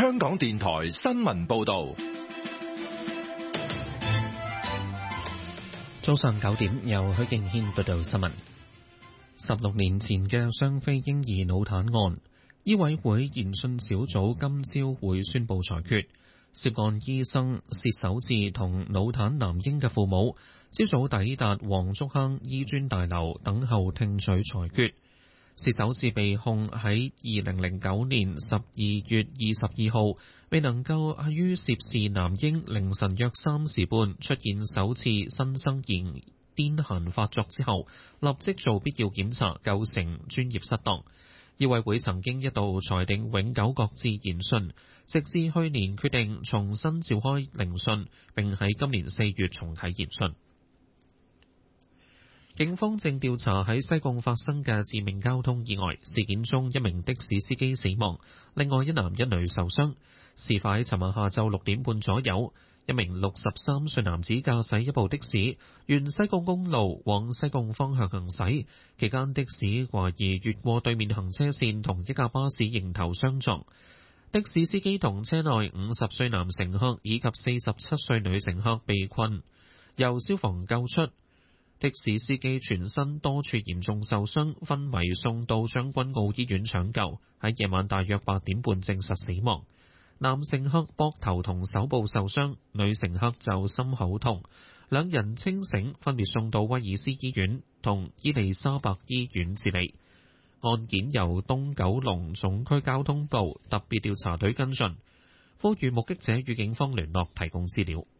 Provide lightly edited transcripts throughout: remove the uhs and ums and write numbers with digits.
香港電台新聞報道。 早上9點，由許敬軒報道新聞。16年前嘅雙非嬰兒腦癱案，醫委會研訊小組今朝會宣布裁決。涉案醫生薛守志同腦癱男嬰嘅父母，朝早抵達黃竹坑醫專大樓等候聽取裁決。薛守志被控喺2009年12月22號未能夠於涉事男嬰凌晨約3時半出現首次新生兒癲癇發作之後，立即做必要檢查，構成專業失當。醫委會曾經一度裁定永久擱置研訊，直至去年決定重新召開聆訊，並喺今年4月重啟研訊。警方正調查喺西貢發生嘅致命交通意外事件中，一名的士司機死亡，另外一男一女受傷。事發喺尋日下晝6點半左右，一名63歲男子駕駛一部的士，沿西貢公路往西貢方向行駛，期間的士懷疑越過對面行車線，同一架巴士迎頭相撞。的士司機同車內50歲男乘客以及47歲女乘客被困，由消防救出。的士司機全身多處嚴重受傷，昏迷送到將軍澳醫院搶救，喺夜晚大約8點半證實死亡。男乘客膊頭同手部受傷，女乘客就心口痛，兩人清醒，分別送到威爾斯醫院同伊利沙伯醫院治理。案件由東九龍總區交通部特別調查隊跟進，呼籲目擊者與警方聯絡提供資料。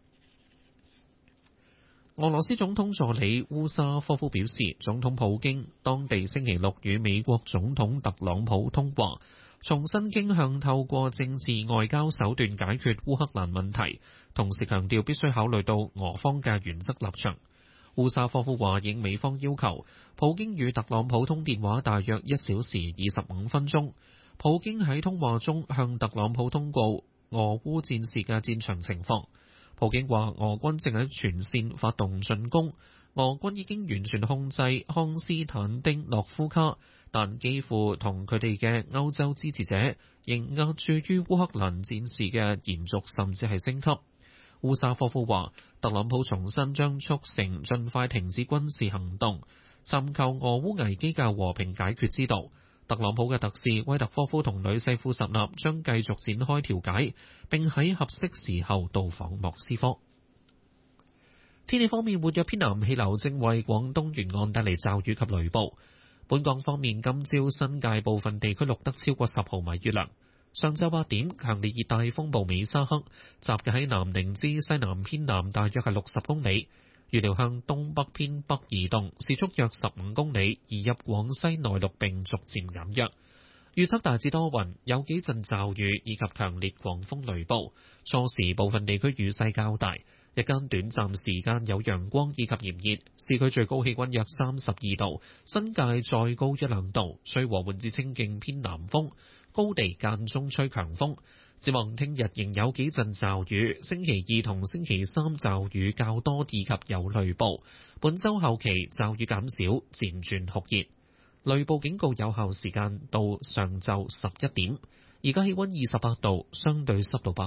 俄羅斯總統助理烏沙科夫表示，總統普京當地星期六與美國總統特朗普通話，重申傾向透過政治外交手段解決烏克蘭問題，同時強調必須考慮到俄方嘅原則立場。烏沙科夫話，應美方要求，普京與特朗普通電話大約1小時25分鐘。普京喺通話中向特朗普通告俄烏戰事嘅戰場情況。普京話，俄軍正喺全線發動進攻，俄軍已經完全控制康斯坦丁諾夫卡，但基輔同佢哋嘅歐洲支持者仍壓住於烏克蘭戰事嘅延續，甚至係升級。烏沙科夫話，特朗普重申將促成盡快停止軍事行動，尋求俄烏危機嘅和平解決之道。特朗普嘅特使威特科夫同女婿庫什納將繼續展開調解，並喺合適時候到訪莫斯科。天氣方面，活躍偏南氣流正為廣東沿岸帶嚟驟雨及雷暴。本港方面，今朝新界部分地區錄得超過10毫米雨量。上晝8點，強烈熱帶風暴美沙克集結喺南寧之西南偏南大約係60公里，預料向東北偏北移動，時速約15公里，移入廣西內陸並逐漸減弱。預測大致多雲，有幾陣驟雨以及強烈狂風雷暴。初時部分地區雨勢較大，日間短暫時間有陽光以及炎熱，市區最高氣溫約32度，新界再高1-2度，吹和緩至清勁偏南風，高地間中吹強風。展望聽日仍有幾陣驟雨，星期2同星期3驟雨較多以及有雷暴。本週後期驟雨減少，漸轉酷熱。雷暴警告有效時間到上晝11點。而家氣溫28度，相對濕度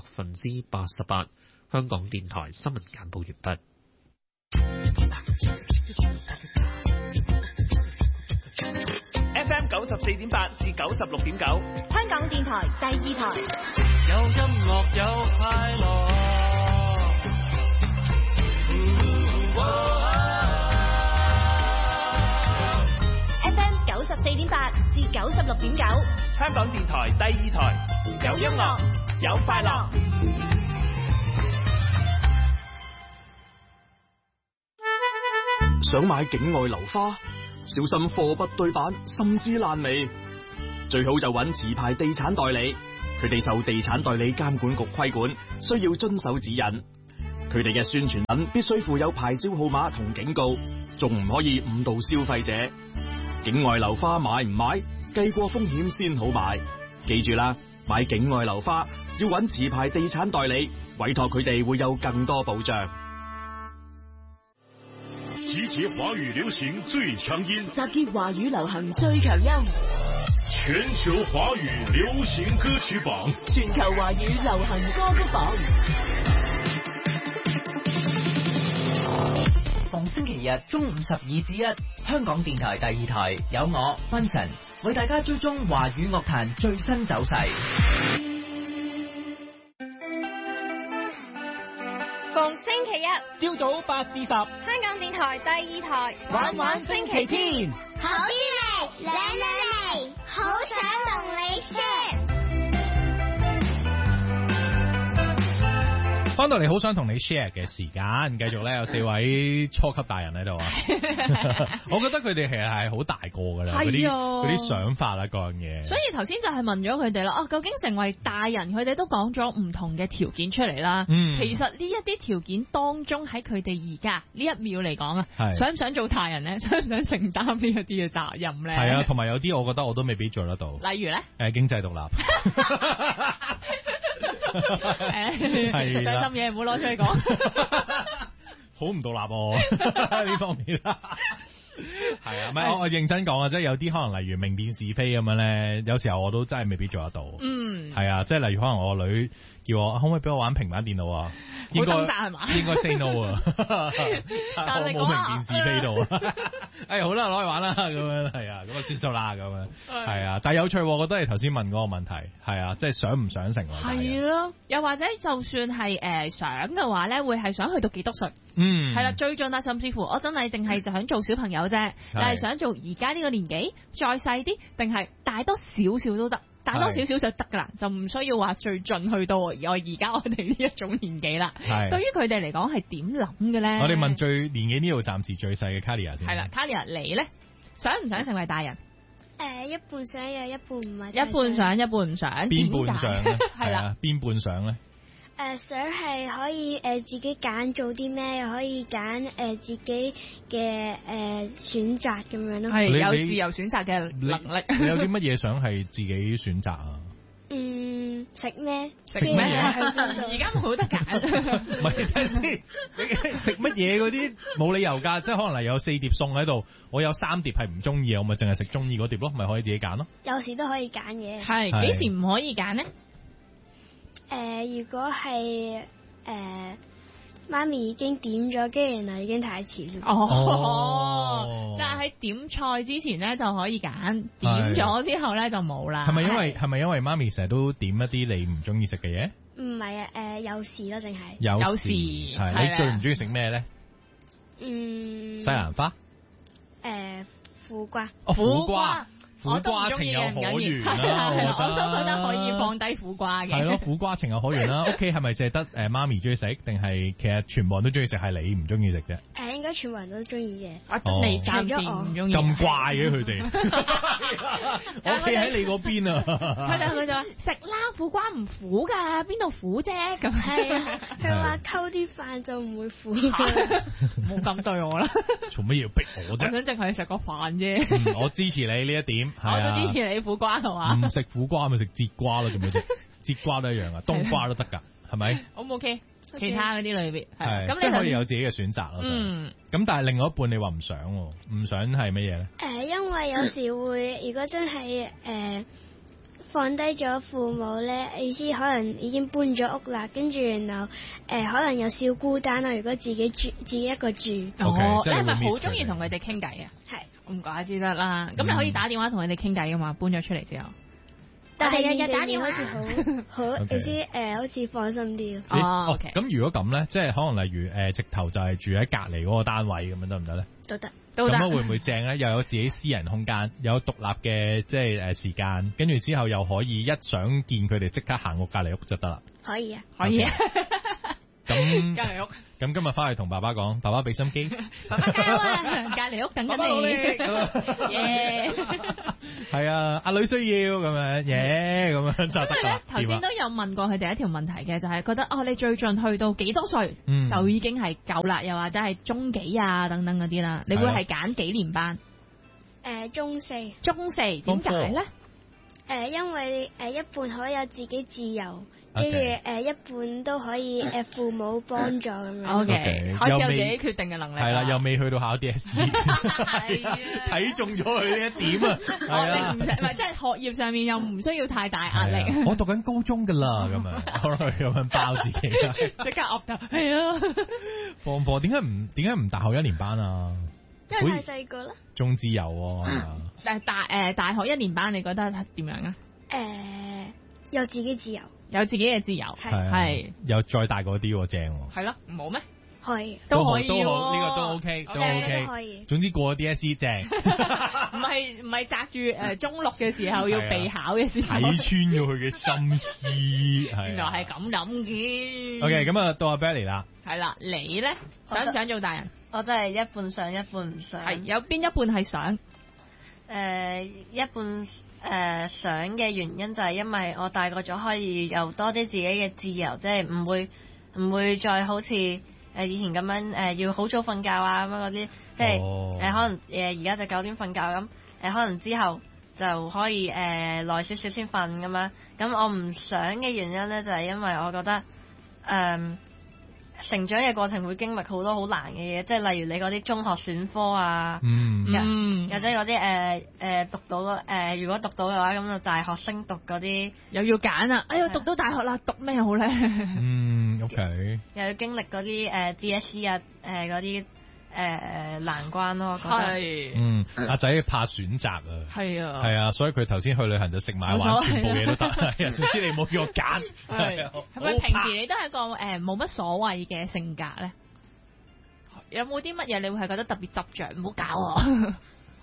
88%。香港電台新聞簡報完畢。 FM 94.8至96.9， 香港電台第2台。 有音樂有快樂。 FM 94.8至96.9， 香港電台第2台。有音樂，有快樂。 想買境外樓花，小心貨不對版，甚至爛尾。最好就揾持牌地產代理，佢哋受地產代理監管局規管，需要遵守指引。佢哋嘅宣傳品必須附有牌照號碼同警告，仲唔可以誤導消費者。境外樓花買唔買，計過風險先好買。記住啦，買境外樓花要揾持牌地產代理，委託佢哋會有更多保障。 集結華語流行最強音， 集結華語流行最強音。 全球華語流行歌曲榜， 全球華語流行歌曲榜。逢星期日中午12至1，香港電台第2台有我芬晨為大家追蹤華語樂壇最新走勢。 逢星期日朝早8至10， 香港電台第2台玩玩星期天， 好啲味，靚靚味，好想同你 share。 翻到嚟好想同你 share 嘅時間，繼續咧有4位初級大人喺度啊！我覺得佢哋其實係好大個噶啦，嗰啲想法啦，各樣嘢。 所以頭先就係問咗佢哋啦，究竟成為大人，佢哋都講咗唔同嘅條件出嚟啦。其實呢一啲條件當中，喺佢哋而家呢一秒嚟講啊，想唔想做大人咧？想唔想承擔呢一啲嘅責任咧？ 係啊，同埋有啲我覺得我都未必做得到。 例如咧？ 經濟獨立。 係傷心嘢唔好攞出去講， 好唔獨立呢方面啦。係啊，唔係我認真講啊，即係有啲可能例如明辨是非咁樣咧，有時候我都真係未必做得到。係啊，即係例如可能我女叫我可唔可以俾我玩平板電腦啊？應該係嘛？應該 say no 啊！我冇明辨是非到啊！好啦，攞去玩啦咁樣，係啊，咁啊算數啦咁樣，係啊。但係有趣，我覺得你頭先問嗰個問題係啊，即係想唔想成為大人？ 係咯，又或者就算係想嘅話咧，會係想去到幾多歲？係啦，最盡啊，甚至乎我真係淨係就想做小朋友啫，你係想做而家呢個年紀再細啲，定係大多少少都得？大多少少就得噶啦，就唔需要話最盡去到而家我哋呢一種年紀啦。對於佢哋嚟講係點諗嘅咧？ 我哋問最年紀呢度暫時最細嘅 Kalia 先。 係啦，Kalia 你咧想唔想成為大人？ 一半想有，一半唔係。 一半想，一半唔想。 邊半想咧？ 係啦， 邊半想咧？ 想係可以自己揀做啲咩，又可以揀自己嘅選擇咁樣咯。 係有自由選擇嘅能力。 你有啲乜嘢想係自己選擇啊？ 食咩？ 食咩？而家冇得揀。 唔係睇先，你食乜嘢嗰啲冇理由㗎，即係可能有4碟餸喺度，我有3碟係唔中意，我咪淨係食中意嗰碟咯，咪可以自己揀咯。 有時都可以揀嘅。 係幾時唔可以揀呢？ 如果係媽咪已經點咗，跟住然後已經太遲啦。 即係喺點菜之前咧就可以揀，點咗之後咧就冇啦。 係咪因為媽咪成日都點一啲你唔中意食嘅嘢？ 唔係啊，有時咯，淨係有時係你最唔中意食咩咧？西蘭花。 苦瓜。 苦瓜。苦瓜情有可原啦， 我都覺得可以放低苦瓜嘅。 係咯，苦瓜情有可原啦。屋企係咪淨係得媽咪中意食，定係其實全部人都中意食，係你唔中意食啫？ 應該全部人都中意嘅。 你暫時唔中意。 咁怪嘅佢哋，我企喺你嗰邊啊！ 佢就話食啦，苦瓜唔苦㗎，邊度苦啫？咁係啊，佢話溝啲飯就唔會苦㗎。 冇咁對我啦。 做乜要逼我啫？ 我想淨係食個飯啫。 我支持你呢一點。 我都支持你苦瓜係嘛？ 唔食苦瓜咪食節瓜咯，做咩啫？節瓜都一樣啊，冬瓜都得㗎，係咪 ？O 唔 OK？其他嗰啲裏邊係咁，即係可以有自己嘅選擇咯。咁但係另外一半你話唔想喎，唔想係乜嘢咧？ 因為有時會，如果真係放低咗父母咧，意思可能已經搬咗屋啦，跟住然後可能有少孤單啦。如果自己一個住， 你係咪好中意同佢哋傾偈啊？ 係。 唔怪之得啦，咁你可以打電話同佢哋傾偈噶嘛，搬咗出嚟之後。 但係日日打電話好似好，意思好似放心啲。 OK。咁如果咁咧，即係可能例如直頭就係住喺隔離嗰個單位咁樣得唔得咧？ 都得。 咁樣會唔會正咧？又有自己私人空間，有獨立嘅即係時間，跟住之後又可以一想見佢哋即刻行過隔離屋就得啦。 可以啊， 可以啊。 咁隔離屋。 咁今日翻去同爸爸講，爸爸俾心機， 爸爸加油啊！隔離屋等緊你，耶！ 係啊，阿女需要咁樣，耶咁樣就得啦。 頭先都有問過佢哋一條問題嘅，就係覺得你最盡去到幾多歲就已經係夠啦，又或者係中幾啊等等嗰啲啦，你會係揀幾年班？ 中四。中四點解咧？ 因為一半可以有自己自由跟住一半都可以父母幫助咁樣。 OK， 開始有自己決定嘅能力。 係啦，又未去到考 DSE， 睇中咗佢呢一點啊！係啊， 唔係即係學業上面又唔需要太大壓力。 我讀緊高中㗎啦，咁啊，可能佢咁樣包自己， 即刻噏到係啊！ 放課點解唔大學1年班啊？ 因為太細個啦。 中資有喎。 但係大學1年班，你覺得點樣啊？ 有自己自由。 有自己嘅自由，係又再大嗰啲喎，正喎。 係咯，唔好咩？ 可以， 都可以呢個都 OK， 都 OK。 可以。 總之過咗 DSE 正。 唔係擲住中六嘅時候要備考嘅時候。 睇穿咗佢嘅心思， 原來係咁諗嘅。 OK， 咁啊到阿 Belly 啦。 係啦，你咧想唔想做大人？ 我真係一半想一半唔想。 係有邊一半係想？ 一半。想嘅原因就係因為我大個咗可以有多啲自己嘅自由，即係唔會再好似以前咁樣要好早瞓覺啊咁樣嗰啲，即係可能而家就9點瞓覺咁，可能之後就可以耐少少先瞓咁樣。咁我唔想嘅原因咧就係因為我覺得成長嘅過程會經歷好多好難嘅嘢，即係例如你嗰啲中學選科啊，或者嗰啲讀到如果讀到嘅話，咁就大學升讀嗰啲又要揀啊！哎呀，讀到大學啦，讀咩好咧 ？OK， 又要經歷嗰啲DSE 啊嗰啲難關咯，我覺得阿仔怕選擇啊， 係啊，所以佢頭先去旅行就食買玩，全部嘢都得，係啊，總之你冇叫我揀。 係咪平時你都係一個冇乜所謂嘅性格咧？有冇啲乜嘢你會係覺得特別執着？唔好搞我。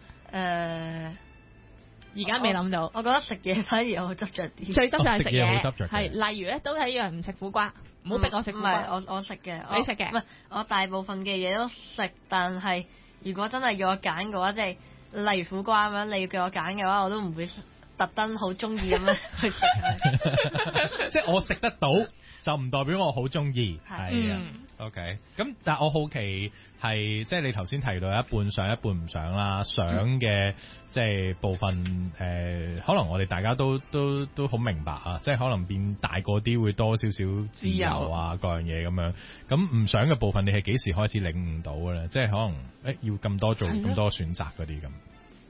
而家未諗到。 我覺得食嘢反而我執着啲。 最執就係食嘢， 好執着。 係例如咧，都係一樣唔食苦瓜。唔好逼我食苦瓜。 唔係我食嘅， 你食嘅？ 唔係我大部分嘅嘢都食，但係如果真係要我揀嘅話，即係例如苦瓜咁樣，你要叫我揀嘅話，我都唔會特登好中意咁樣去食。 即係我食得到，就唔代表我好中意。係啊。OK， 咁但係我好奇係即係你頭先提到一半想一半唔想啦，想嘅即係部分可能我哋大家都好明白啊，即係可能變大個啲會多少少自由啊，各樣嘢咁樣。咁唔想嘅部分你係幾時開始領悟到嘅咧？即係可能要咁多做咁多選擇嗰啲咁。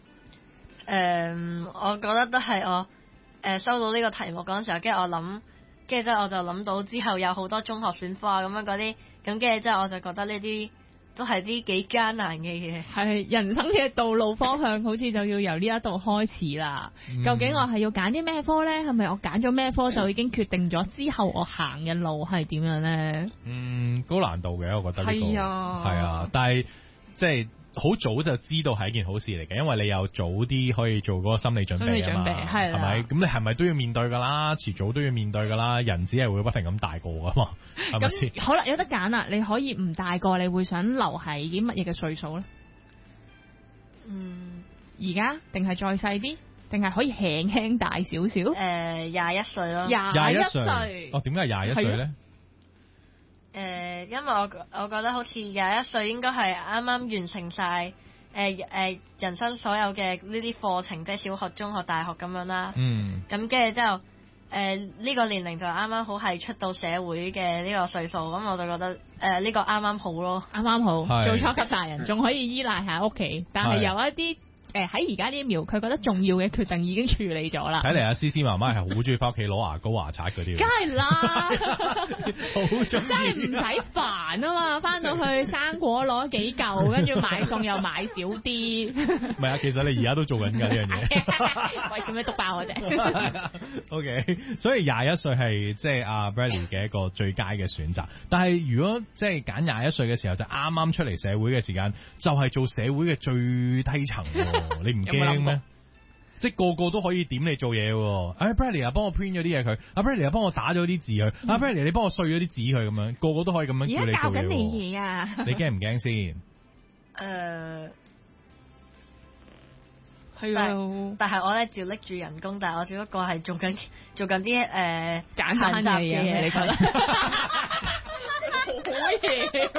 我覺得都係我收到呢個題目嗰陣時候，跟住我諗。跟住之後我就諗到之後有好多中學選科啊咁樣嗰啲，咁跟住之後我就覺得呢啲都係啲幾艱難嘅嘢。 係人生嘅道路方向，好似就要由呢一度開始啦。究竟我係要揀啲咩科咧？係咪我揀咗咩科就已經決定咗之後我行嘅路係點樣咧？ 高難度嘅，我覺得呢個係啊， 但係即係。好早就知道係一件好事嚟嘅，因為你有早啲可以做嗰個心理準備啊嘛，係咪？咁你係咪都要面對噶啦？遲早都要面對噶啦，人只係會不停咁大個噶嘛，係咪先？ 好啦，有得揀啦，你可以唔大個，你會想留喺啲乜嘢嘅歲數咧？而家定係再細啲，定係可以輕輕大少少 ？21歲咯 ，21歲。 哦，點解係21歲咧？ 因為我覺得好似21歲應該係啱啱完成晒人生所有嘅呢啲課程，即係小學、中學、大學咁樣啦。咁跟住之後呢個年齡就啱啱好係出到社會嘅呢個歲數，咁我就覺得呢個啱啱好咯， 啱啱好做初級大人，仲可以依賴喺屋企，但係有一啲。喺而家呢一秒，佢覺得重要嘅決定已經處理咗啦。 睇嚟阿思思媽媽係好中意翻屋企攞牙膏、牙刷嗰啲。 梗係啦， 好中意，真係唔使煩啊嘛！翻到去生果攞幾嚿，跟住買餸又買少啲。 唔係啊，其實你而家都做緊㗎呢樣嘢。 喂，做咩篤爆我啫 ？OK， 所以21歲係即係阿 Bradley 嘅一個最佳嘅選擇。但係如果即係揀21歲嘅時候，就啱啱出嚟社會嘅時間，就係做社會嘅最低層。你唔驚咩？即係個個都可以點你做嘢喎。Bradley 啊，幫我 print 咗啲嘢佢。Bradley 啊，幫我打咗啲字佢。Bradley 你幫我碎咗啲紙佢咁樣，個個都可以咁樣叫你做嘢。 而家教緊你嘢啊！ 你驚唔驚先？ 係啊。 但係我咧照拎住人工，但係我只不過係做緊啲簡單嘅嘢，你覺得？好嘢！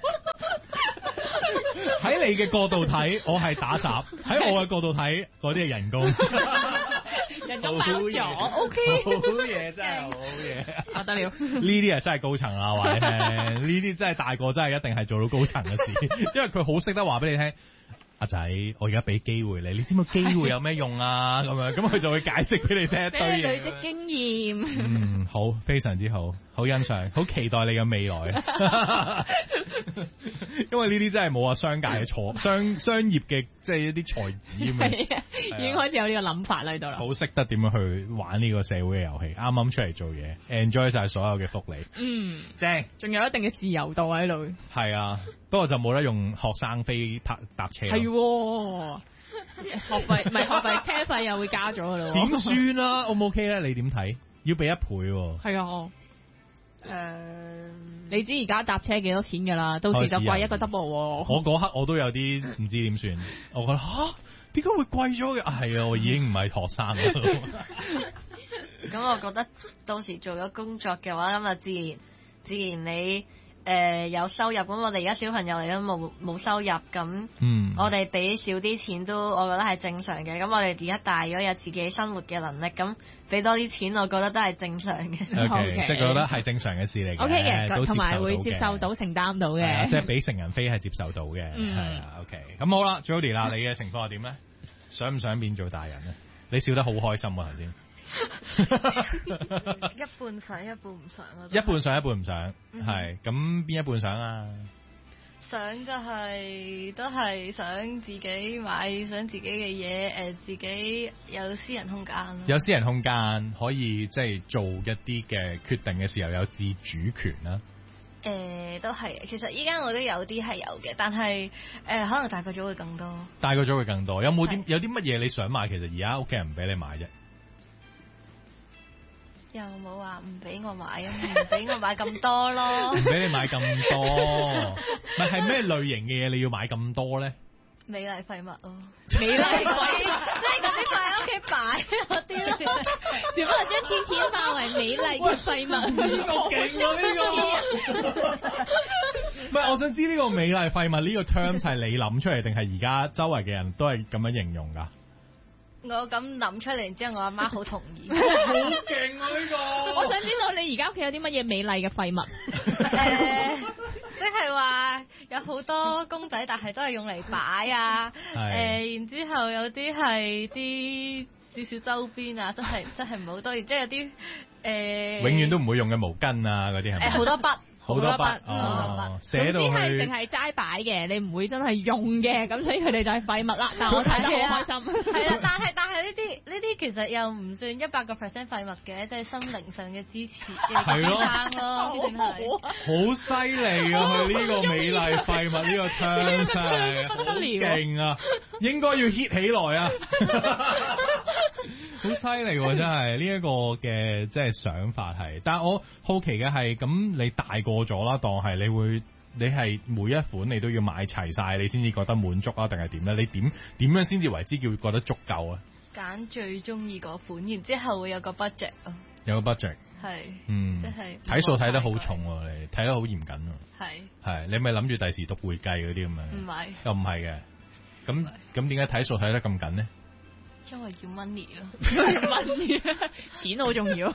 喺你嘅角度睇，我係打雜；喺我嘅角度睇，嗰啲係人工。 人工包咗 ，OK， 好嘢真係好嘢， 不得了。 呢啲係真係高層啦，話你聽，呢啲真係大個真係一定係做到高層嘅事，因為佢好識得話俾你聽。阿仔，我而家俾機會你知唔知機會有咩用啊？咁樣，咁佢就會解釋俾你聽一堆嘢。 累積經驗。 好，非常之好，好欣賞，好期待你嘅未來。因為呢啲真係冇話商界嘅商業嘅，即係一啲才子咁樣。 已經開始有呢個諗法喺度啦。 好識得點樣去玩呢個社會嘅遊戲，啱啱出嚟做嘢 ，enjoy 晒所有嘅福利。正， 仲有一定嘅自由度喺度。 係啊，不過就冇得用學生飛搭車。 係。學費唔係學費，車費又會加咗噶咯。 點算啊 ？O 唔 OK 咧？你點睇？要俾1倍喎。 係啊。你知而家搭車幾多錢噶啦？到時就貴一個 double。我嗰刻我都有啲唔知點算。我覺得點解會貴咗嘅？係啊，我已經唔係學生啦。 咁我覺得到時做咗工作嘅話，咁啊自然你。有收入，咁我哋而家小朋友嚟都冇收入，咁我哋俾少啲錢都，我覺得係正常嘅。咁我哋而家大咗有自己生活嘅能力，咁俾多啲錢，我覺得都係正常嘅。 Okay, 即係覺得係正常嘅事嚟嘅。 OK 嘅，同埋會接受到、承擔到嘅。 即係俾成人飛係接受到嘅。係啊 OK。咁好啦 Jody 啦，你嘅情況係點咧？想唔想變做大人咧？你笑得好開心啊頭先。 一半想一半唔想咯， 一半想一半唔想，係咁邊一半想啊？ 想就係都係想自己買想自己嘅嘢，自己有私人空間咯。 有私人空間可以即係做一啲嘅決定嘅時候有自主權啦。 都係，其實依家我都有啲係有嘅，但係可能大個咗會更多。大個咗會更多，有冇啲乜嘢你想買？其實而家屋企人唔俾你買啫。又冇話唔俾我買啊，唔俾我買咁多咯。唔俾你買咁多，咪係咩類型嘅嘢你要買咁多咧？美麗廢物咯，美麗廢物，即係嗰啲放喺屋企擺嗰啲咯。全部將錢錢化為美麗嘅廢物。呢個勁喎，呢個。唔係，我想知呢個美麗廢物呢個 term 係你諗出嚟，定係而家周圍嘅人都係咁樣形容㗎？我咁諗出嚟，然之後我阿媽好同意。好勁啊呢個！我想知道你而家屋企有啲乜嘢美麗嘅廢物？即係話有好多公仔，但係都係用嚟擺啊。然之後有啲係啲少少周邊啊，真係唔好多。然之後有啲永遠都唔會用嘅毛巾啊嗰啲係咪？好多筆。好多筆，寫到去，總之係淨係齋擺嘅，你唔會真係用嘅，咁所以佢哋就係廢物啦。但係我睇得好開心。係啦，但係呢啲其實又唔算100% 廢物嘅，即係心靈上嘅支持嘅支撐咯，算係。好犀利啊！佢呢個美麗廢物呢個 term 真係好勁啊！應該要 hit 起來啊！好犀利喎！真係呢一個嘅即係想法係，但係我好奇嘅係，咁你大個咗啦，當係你係每一款你都要買齊晒，你先至覺得滿足啊，定係點咧？你點樣先至為之叫覺得足夠啊？揀最中意嗰款，然之後會有個 budget 咯。有個 budget 係，即係睇數睇得好重喎，你睇得好嚴謹喎。係你咪諗住第時讀會計嗰啲咁樣？唔係，又唔係嘅。咁點解睇數睇得咁緊呢？因為要 money 咯，money 錢好重要。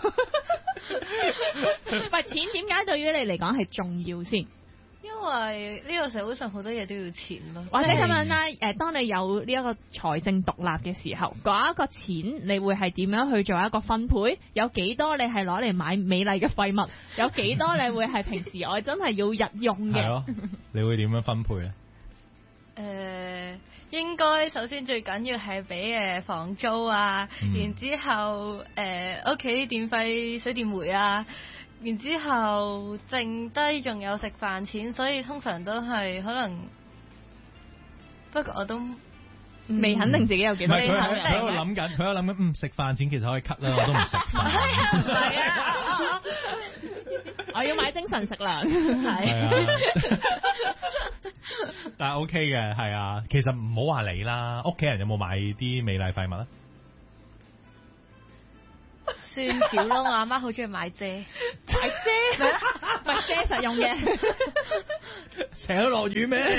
喂，錢點解對於你嚟講係重要先？因為呢個社會上好多嘢都要錢咯。或者咁樣啦，當你有呢一個財政獨立嘅時候，嗰一個錢你會係點樣去做一個分配？有幾多你係攞嚟買美麗嘅廢物？有幾多你會係平時我真係要日用嘅？係咯，你會點樣分配咧？應該首先最緊要係俾房租啊，然之後屋企電費、水電煤啊，然之後剩低仲有食飯錢，所以通常都係可能，不過我都未肯定自己有幾多。佢喺度諗緊，食飯錢其實可以 cut 啦，我都唔食飯。係啊，我要買精神食糧。係。但係 OK 嘅，係啊，其實唔好話你啦，屋企人有冇買啲美麗廢物啊？算少咯，我阿媽好中意買遮，買遮，唔係遮實用嘅。 成日都落雨咩？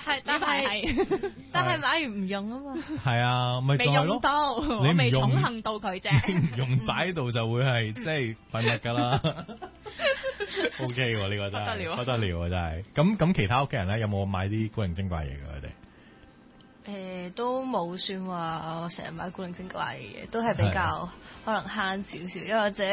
但係買完唔用啊嘛。 係啊，咪未用到，我未寵幸到佢啫。 唔用擺喺度就會係即係廢物㗎啦。O K 喎，呢個真係不得了啊！真係。咁其他屋企人咧有冇買啲古靈精怪嘢㗎佢哋？ 都冇算話我成日買古靈精怪嘅嘢，都係比較可能慳少少，又或者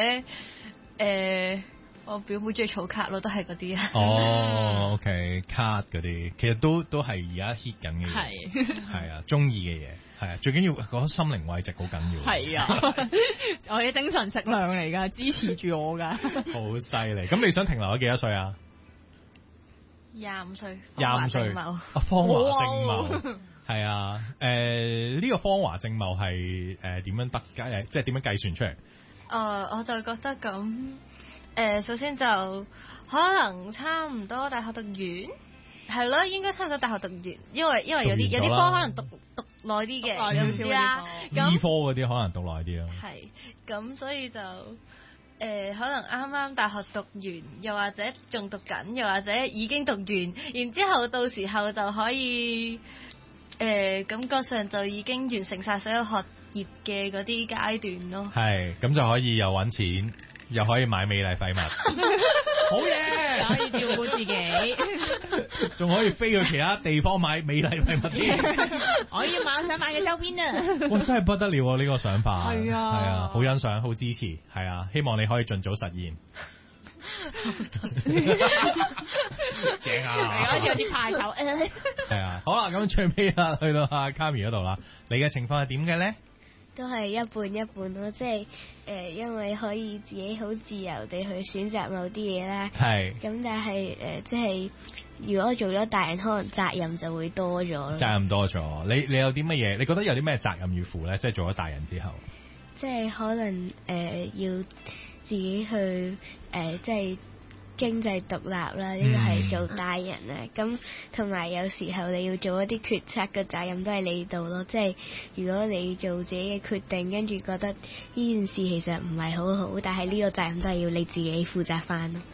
我表妹中意儲卡咯，都係嗰啲啊。 哦，OK，卡嗰啲其實都係而家 hit 緊嘅嘢，係啊，中意嘅嘢係啊，最緊要嗰個心靈慰藉好緊要。係啊， 我嘅精神食糧嚟㗎，支持住我㗎。 好犀利！咁你想停留喺幾多歲啊 ？25歲。 25歲。芳華正茂。係啊，呢個芳華正茂係點樣即係點樣計算出嚟？ 我就覺得咁，首先就可能差唔多大學讀完，係咯，應該差唔多大學讀完，因為有啲科可能讀耐啲嘅，有啲啦。 醫科嗰啲可能讀耐啲咯。 係，咁所以就可能啱啱大學讀完，又或者仲讀緊，又或者已經讀完，然之後到時候就可以。感覺上就已經完成晒所有學業嘅嗰啲階段咯。係， 咁就可以又揾錢，又可以買美麗廢物，好嘢！ 可以照顧自己， 仲可以飛去其他地方買美麗廢物添。 我要買我想買嘅周邊啊！ 哇，真係不得了啊！呢個想法係啊， 好欣賞，好支持，係啊，希望你可以盡早實現。正啊！ 好似有啲派手。 係啊，好啦，咁最尾啦，去到阿 Kami 嗰度啦，你嘅情況係點嘅咧？ 都係一半一半咯，即係因為可以自己好自由地去選擇某啲嘢啦。係。咁但係即係如果做咗大人，可能責任就會多咗咯。 責任多咗，你有啲乜嘢？你覺得有啲咩責任要負咧？即係做咗大人之後。 即係可能要自己去即係經濟獨立啦，呢個係做大人啊。咁同埋有時候你要做一啲決策嘅責任都係你度咯。即係如果你做自己嘅決定，跟住覺得呢件事其實唔係好好，但係呢個責任都係要你自己負責翻咯。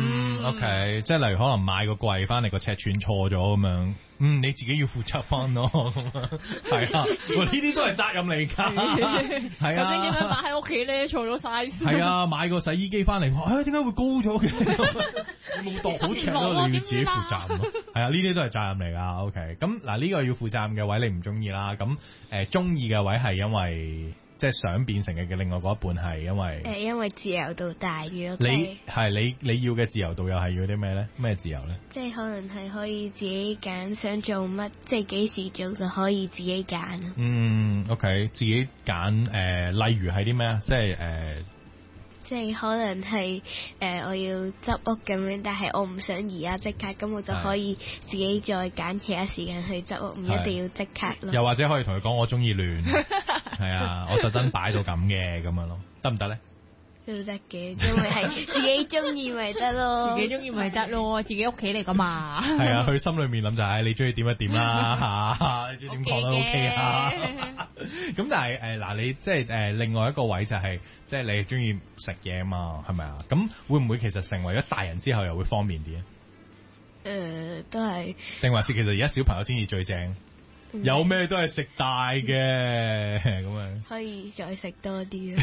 OK， 即係例如可能買個櫃翻嚟個尺寸錯咗咁樣，你自己要負責翻咯。係啊，呢啲都係責任嚟㗎。係啊， 究竟點樣擺喺屋企咧？錯咗 size。 係啊，買個洗衣機翻嚟，點解會高咗嘅？你冇度好尺咯，你要自己負責咯。係啊，呢啲都係責任嚟㗎。OK，咁嗱呢個要負責任嘅位你唔中意啦。咁中意嘅位係因為。即係想變成嘅另外嗰一半係因為自由度大咗。 你要嘅自由度又係要啲咩咧？咩自由咧？ 即係可能係可以自己揀想做乜，即係幾時做就可以自己揀。 OK， 自己揀例如係啲咩啊？ 即係可能係我要執屋咁樣，但係我唔想而家即刻，咁我就可以自己再揀其他時間去執屋，唔一定要即刻咯。 又或者可以同佢講我中意亂，係啊，我特登擺到咁嘅咁樣咯，得唔得咧？ 都得嘅，因為係自己中意咪得咯， 自己中意咪得咯，自己屋企嚟噶嘛。 係啊，佢心裏面諗就係你中意點就點啦嚇，你中意點講都 OK 啊。咁但係嗱，你即係另外一個位就係即係你中意食嘢啊嘛，係咪啊？咁會唔會其實成為咗大人之後又會方便啲啊？ 都係。定還是其實而家小朋友先至最正？有咩都係食大嘅咁樣。 可以再食多啲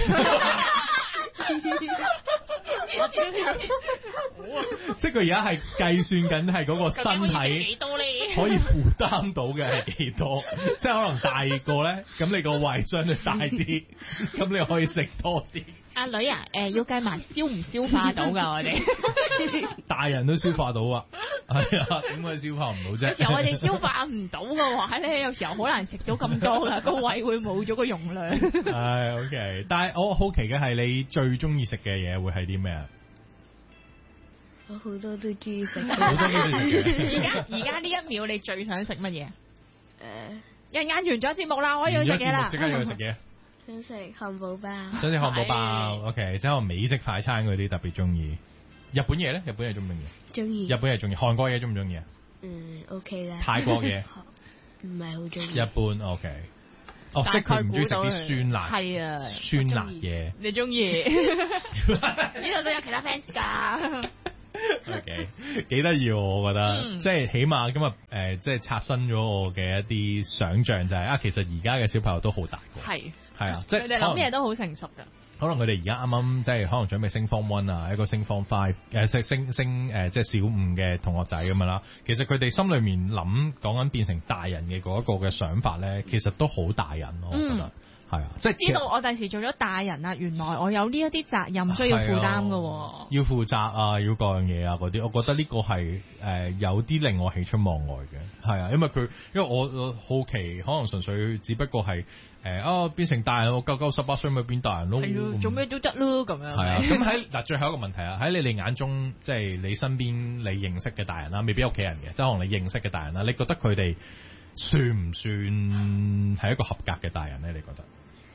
即係佢而家係計算緊係嗰個身體可以負擔到嘅係幾多，即係可能大個咧，咁你個胃相對大啲，咁你可以食多啲。 阿女啊，要計埋消唔消化到㗎我哋。 大人都消化到啊，係啊，點解消化唔到啫？ 有時候我哋消化唔到嘅話咧，有時候好難食到咁多㗎，個胃會冇咗個容量。 OK， 但係我好奇嘅係你最中意食嘅嘢會係啲咩啊？ 我好多都中意食。 好多都中意食嘅。 而家呢一秒你最想食乜嘢？一陣間完咗節目啦，我要食嘢啦。 即刻要去食嘢。 想食漢堡包。 想食漢堡包 ，OK， 即係我美式快餐嗰啲特別中意。日本嘢咧？日本嘢中唔中意？ 中意。 日本嘢中意，韓國嘢中唔中意啊 ？OK 啦。 泰國嘢唔係好中意。 一般 OK。即係佢唔中意食啲酸辣， 係啊， 酸辣嘢。 你中意？呢度都有其他 fans 㗎。 OK， 幾得意我覺得，即係起碼今日即係刷新咗我嘅一啲想像，就係其實而家嘅小朋友都好大個，係啊，即係佢哋諗嘢都好成熟㗎。 可能佢哋而家啱啱即係可能準備升 Form 1啊，一個升 Form 5，升即係小5嘅同學仔咁樣啦。其實佢哋心裏面講緊變成大人嘅嗰一個嘅想法咧，其實都好大人咯，我覺得。係啊，即係知道我第時做咗大人啊，原來我有呢一啲責任需要負擔㗎喎， 要負責啊，要各樣嘢啊嗰啲，我覺得呢個係有啲令我喜出望外嘅，係啊，因為我好奇，可能純粹只不過係變成大人，我夠18歲咪變大人咯， 係咯，做咩都得咯咁樣。 係啊，咁喺最後一個問題啊，喺你哋眼中，即係你身邊你認識嘅大人啦，未必屋企人嘅，即係可能你認識嘅大人啦，你覺得佢哋算唔算係一個合格嘅大人咧？你覺得？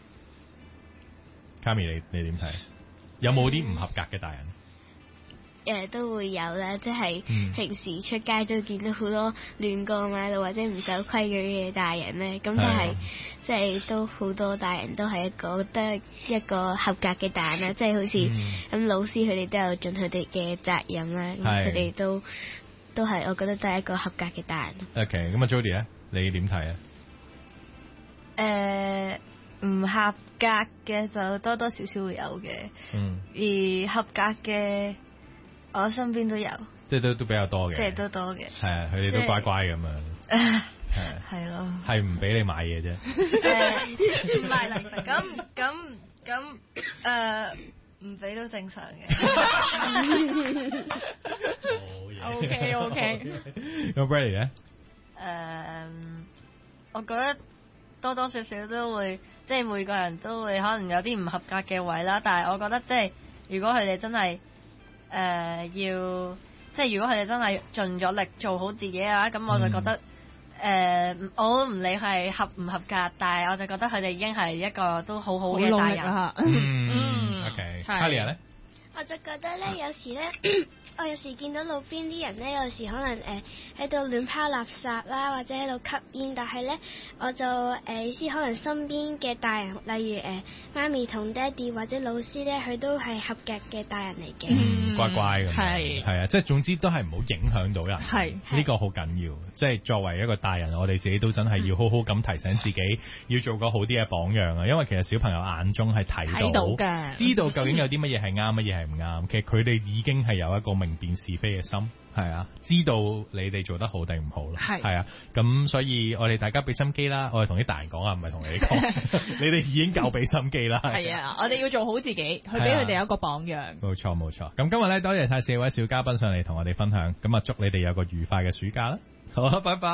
卡咪，你點睇？有冇啲唔合格嘅大人？ 都會有啦，即係平時出街都見到好多亂過馬路或者唔守規矩嘅大人咧。咁但係即係都好多大人都係得一個合格嘅大人啦。即係好似咁老師佢哋都有盡佢哋嘅責任啦。佢哋都係我覺得都係一個合格嘅大人。 OK， 咁啊 Jody 咧，你點睇啊？唔合格嘅就多多少少會有嘅，而合格嘅我身邊都有，即係都比較多嘅，即係都多嘅，係啊，佢哋都乖乖咁樣，係咯，係唔俾你買嘢啫，唔係啦，咁唔俾都正常嘅 ，OK， 咁 Brady 咧， 我覺得多多少少都會。即係每個人都會可能有啲唔合格嘅位啦，但係我覺得即係如果佢哋真係即係如果佢哋真係盡咗力做好自己嘅話，咁我就覺得我都唔理係合唔合格，但係我就覺得佢哋已經係一個都好好嘅大人。 OK，Kalia 咧， 我就覺得咧，有時咧。我有時見到路邊啲人咧，有時可能喺度亂拋垃圾啦，或者喺度吸煙，但係咧我就意思可能身邊嘅大人，例如媽咪同爹哋或者老師咧，佢都係合格嘅大人嚟嘅， 乖乖咁，係啊，即係總之都係唔好影響到人，係呢個好緊要。即係作為一個大人，我哋自己都真係要好好咁提醒自己，要做個好啲嘅榜樣啊！因為其實小朋友眼中係睇到嘅，知道究竟有啲乜嘢係啱，乜嘢係唔啱。其實佢哋已經係有一個明辨是非嘅心，係啊，知道你哋做得好定唔好啦，係啊，咁所以我哋大家俾心機啦，我哋同啲大人講啊，唔係同你講，你哋已經夠俾心機啦，係啊， 我哋要做好自己，去俾佢哋有一個榜樣。 冇錯冇錯，咁今日咧多謝晒4位小嘉賓上嚟同我哋分享，咁啊祝你哋有個愉快嘅暑假啦，好啊，拜拜。